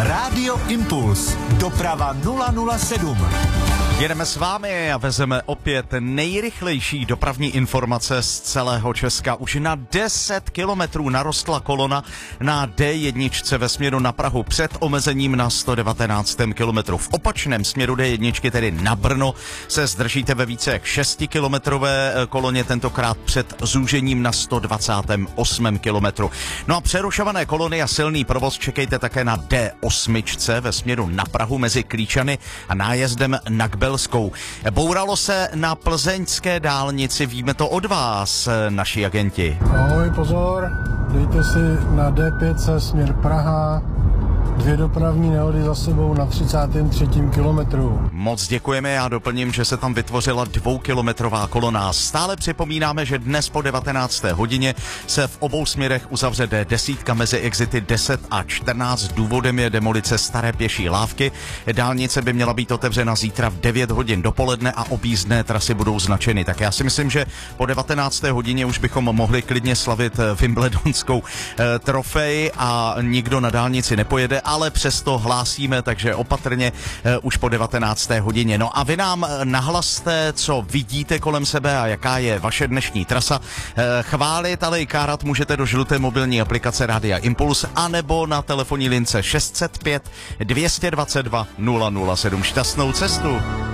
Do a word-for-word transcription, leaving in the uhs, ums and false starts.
Rádio Impuls. Doprava nula nula sedm. Jedeme s vámi a vezeme opět nejrychlejší dopravní informace z celého Česka. Už na deset kilometrů narostla kolona na D jedna ve směru na Prahu před omezením na sto devatenáctém kilometru. V opačném směru D jedna, tedy na Brno, se zdržíte ve více jak šestikilometrové koloně, tentokrát před zúžením na sto dvacátém osmém kilometru. No a přerušované kolony a silný provoz čekejte také na D osm ve směru na Prahu mezi Klíčany a nájezdem na Kbelskou. Bouralo se na plzeňské dálnici, víme to od vás, naši agenti. Ahoj, pozor, dejte si na D pět směr Praha, dvě dopravní nehody za sebou na třicátém třetím kilometru. Moc děkujeme, já doplním, že se tam vytvořila dvoukilometrová kolona. Stále připomínáme, že dnes po devatenácté hodině se v obou směrech uzavře D deset mezi exity deset a čtrnáct. Důvodem je demolice staré pěší lávky. Dálnice by měla být otevřena zítra v devět hodin dopoledne a objízdné trasy budou značeny. Tak já si myslím, že po devatenácté hodině už bychom mohli klidně slavit Wimbledonskou eh, trofej a nikdo na dálnici nepojede, ale přesto hlásíme, takže opatrně uh, už po devatenácté hodině. No a vy nám nahlaste, co vidíte kolem sebe a jaká je vaše dnešní trasa. Uh, chválit, ale i kárat můžete do žluté mobilní aplikace Rádia Impuls anebo na telefonní lince šest set pět dvě dvacet dva nula nula sedm. Šťastnou cestu!